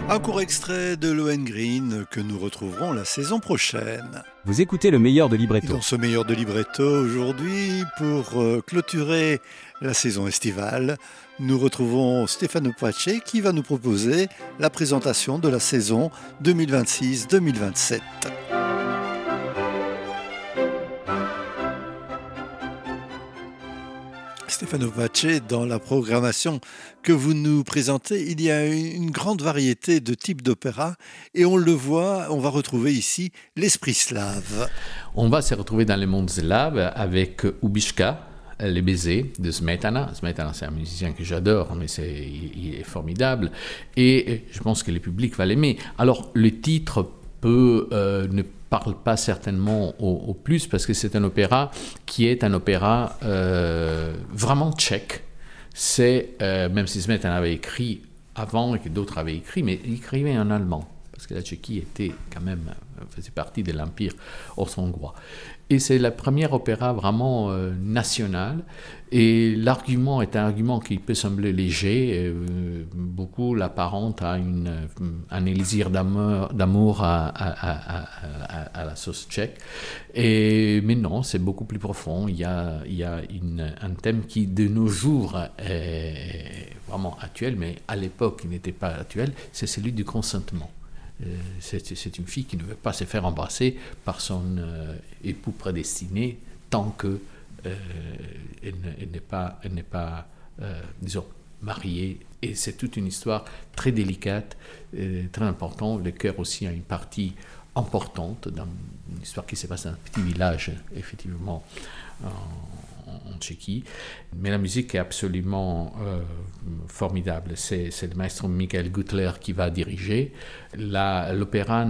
Un court extrait de Lohengrin que nous retrouverons la saison prochaine. Vous écoutez le meilleur de Et Libretto. dans ce meilleur de libretto aujourd'hui, pour clôturer la saison estivale, nous retrouvons Stefano Pace qui va nous proposer la présentation de la saison 2026-2027. Stefano Pace, dans la programmation que vous nous présentez, il y a une grande variété de types d'opéra et on le voit, on va retrouver ici l'esprit slave. On va se retrouver dans le monde slave avec Ubiška, Les baisers de Smetana. Smetana, c'est un musicien que j'adore, mais il est formidable et je pense que le public va l'aimer. Alors, le titre ne parle pas certainement au plus parce que c'est un opéra qui est un opéra vraiment tchèque. C'est, même si Smetana avait écrit avant et que d'autres avaient écrit, mais il écrivait en allemand parce que la Tchéquie était quand même, faisait partie de l'Empire austro-hongrois. Et c'est le premier opéra vraiment national. Et l'argument est un argument qui peut sembler léger. Beaucoup l'apparentent à un élixir d'amour à la sauce tchèque. Mais non, c'est beaucoup plus profond. Il y a un thème qui, de nos jours, est vraiment actuel, mais à l'époque, il n'était pas actuel. C'est celui du consentement. C'est une fille qui ne veut pas se faire embrasser par son époux prédestiné tant que elle n'est pas disons, mariée. Et c'est toute une histoire très délicate, très importante. Le chœur aussi a une partie importante dans une histoire qui se passe dans un petit village, effectivement, en Tchéquie. Mais la musique est absolument formidable. C'est le maestro Michael Gutler qui va diriger. L'opéra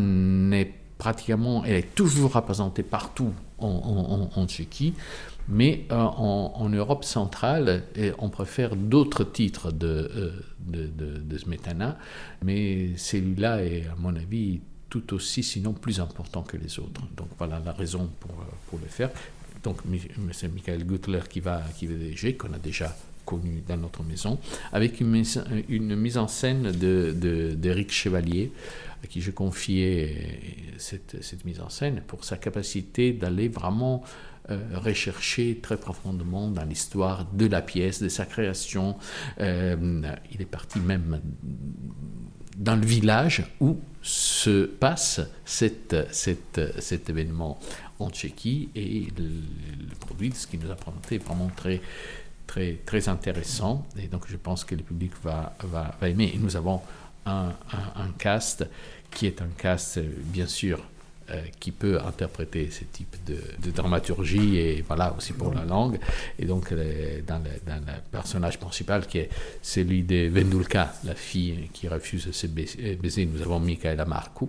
elle est toujours représentée partout en Tchéquie, mais en Europe centrale, on préfère d'autres titres de Smetana, mais celui-là est, à mon avis, tout aussi, sinon plus important que les autres. Donc voilà la raison pour le faire. Donc c'est Michael Gutler qui va diriger, qu'on a déjà connu dans notre maison, avec une mise en scène d'Éric Chevalier, à qui je confiais cette mise en scène pour sa capacité d'aller vraiment rechercher très profondément dans l'histoire de la pièce, de sa création. Il est parti même dans le village où se passe cet événement en Tchéquie, et le produit, ce qui nous a présenté, est vraiment très, très, très intéressant, et donc je pense que le public va aimer. Et nous avons un cast qui est un cast, bien sûr, qui peut interpréter ce type de dramaturgie, et voilà, aussi pour la langue. Et donc dans le personnage principal, qui est celui de Vendulka, la fille qui refuse de se baiser, nous avons Michaela Marcu.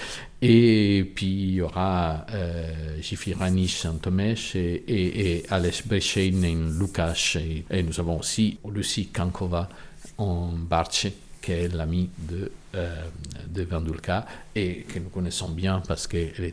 Et puis il y aura Jifirani Santomesh et Ales Brechein Lukáš, et nous avons aussi Lucie Kankova en Barche, qui est l'amie de Vendulka, et que nous connaissons bien parce qu'elle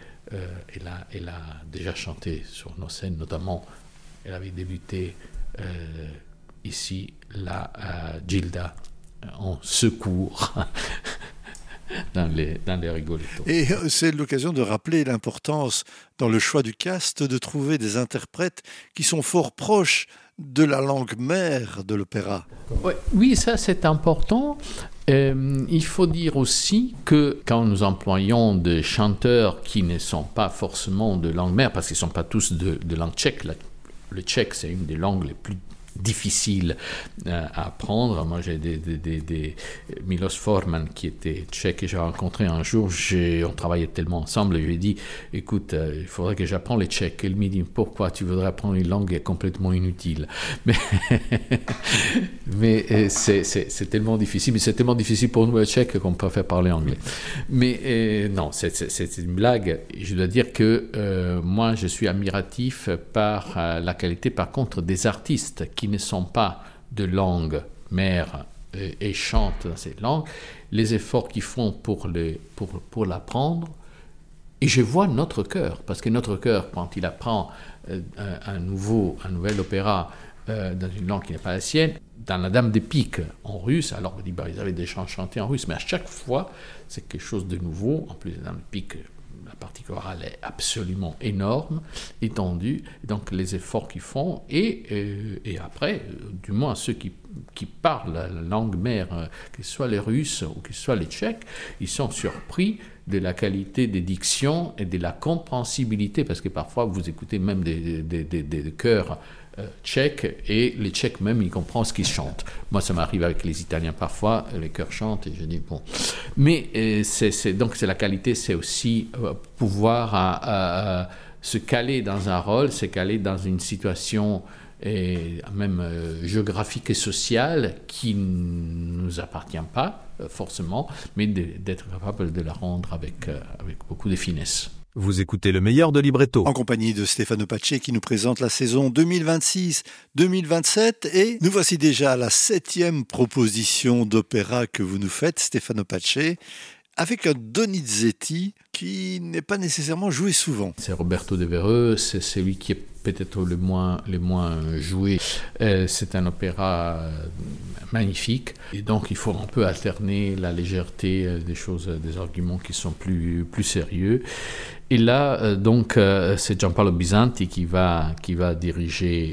a déjà chanté sur nos scènes, notamment elle avait débuté ici la Gilda en secours dans les Rigoletto. Et c'est l'occasion de rappeler l'importance dans le choix du cast de trouver des interprètes qui sont fort proches de la langue mère de l'opéra. Oui, ça c'est important. Il faut dire aussi que quand nous employons des chanteurs qui ne sont pas forcément de langue mère, parce qu'ils ne sont pas tous de langue tchèque, le tchèque c'est une des langues les plus difficile à apprendre. Moi, j'ai des Milos Forman qui était tchèque, que j'ai rencontré un jour. On travaillait tellement ensemble, et je lui ai dit, écoute, il faudrait que j'apprenne le tchèque. Il me dit, pourquoi tu voudrais apprendre une langue complètement inutile? Mais c'est tellement difficile. Mais c'est tellement difficile pour nous, le tchèque, qu'on préfère parler anglais. Mais non, c'est une blague. Je dois dire que moi, je suis admiratif par la qualité, par contre, des artistes qui ne sont pas de langue mère et chantent dans cette langue, les efforts qu'ils font pour l'apprendre. Et je vois notre chœur, parce que notre chœur, quand il apprend un nouvel opéra dans une langue qui n'est pas la sienne. Dans La Dame des Piques, en russe, alors on dit ils avaient déjà chanté en russe, mais à chaque fois, c'est quelque chose de nouveau. En plus, La Dame des Piques, la partie chorale est absolument énorme, étendue. Donc les efforts qu'ils font, et après, du moins ceux qui parlent la langue mère, que ce soit les Russes ou que ce soit les Tchèques, ils sont surpris de la qualité des dictions et de la compréhensibilité, parce que parfois vous écoutez même des chœurs tchèques, et les Tchèques même, ils comprennent ce qu'ils chantent. Moi, ça m'arrive avec les Italiens parfois, les chœurs chantent, et je dis bon. Mais donc c'est la qualité, c'est aussi pouvoir se caler dans un rôle, se caler dans une situation et même géographique et sociale qui ne nous appartient pas forcément, mais d'être capable de la rendre avec beaucoup de finesse. Vous écoutez le meilleur de Libretto. En compagnie de Stefano Pace qui nous présente la saison 2026-2027, et nous voici déjà à la 7e proposition d'opéra que vous nous faites, Stefano Pace, avec un Donizetti qui n'est pas nécessairement joué souvent. C'est Roberto De Vereux, c'est celui qui est peut-être le moins joué. C'est un opéra magnifique, et donc il faut un peu alterner la légèreté des choses, des arguments qui sont plus sérieux. Et là, donc, c'est Gianpaolo Bisanti qui va diriger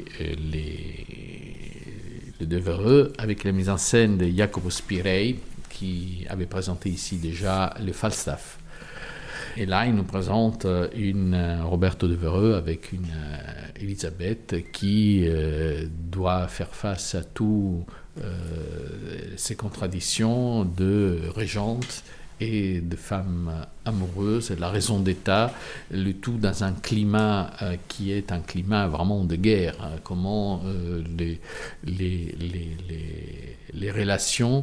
le De Vereux, avec la mise en scène de Jacopo Spirei, qui avait présenté ici déjà le Falstaff. Et là, il nous présente Roberto De Vereux avec une Elisabeth qui doit faire face à toutes ces contradictions de régente et de femmes amoureuses, la raison d'État, le tout dans un climat qui est un climat vraiment de guerre. Comment les relations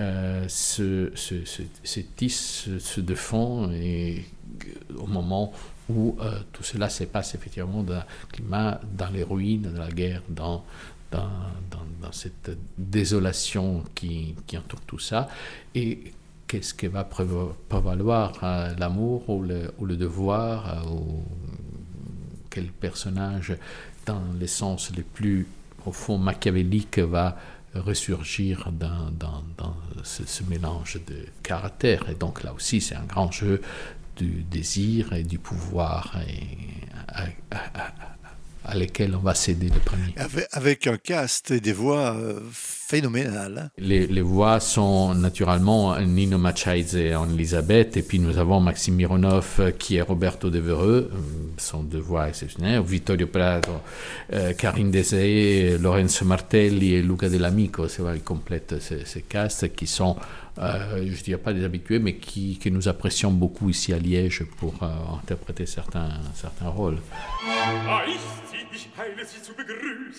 se tissent, se défendent, et au moment où tout cela se passe effectivement dans un climat, dans les ruines, dans la guerre, dans cette désolation qui entoure tout ça. Et qu'est-ce qui va prévaloir, l'amour ou le devoir, ou quel personnage, dans les sens les plus profonds machiavéliques, va ressurgir dans ce mélange de caractères. Et donc là aussi, c'est un grand jeu du désir et du pouvoir, à lesquels on va céder le premier. Avec un cast et des voix phénoménales. Les voix sont naturellement Nino Machaidze en Elisabeth, et puis nous avons Maxime Mironov qui est Roberto De Vereux, sont deux voix exceptionnelles, Vittorio Prado, Karine Desay, Lorenzo Martelli et Luca Dell'Amico, c'est vrai, ils complètent ces castes qui sont, je ne dirais pas des habitués, mais que nous apprécions beaucoup ici à Liège pour interpréter certains rôles. Ich heile Sie zu begrüßen,